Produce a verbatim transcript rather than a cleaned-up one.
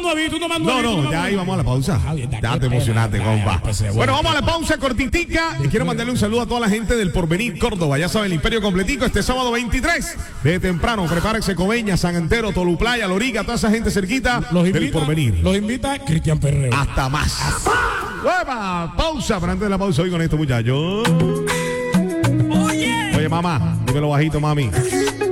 tomando ahí, tú tomando No, ahí, tú no, tomando ya ahí. ahí vamos a la pausa. Ah, bien, Ya te emocionaste, ya, compa. ya, pues, bueno. Bueno, vamos a la pausa cortitica. Y quiero mandarle un saludo a toda la gente del Porvenir Córdoba. Ya saben, el Imperio completico este sábado veintitrés. De temprano, prepárense Coveña, San Antero, Toluplaya, Loriga, toda esa gente cerquita Los del invita, Porvenir. los invita Cristian Perreo. Hasta más. ¡Uepa! Pausa, pero antes de la pausa hoy con esto, muchachos. Oye. Oye, mamá, dímelo bajito, mami.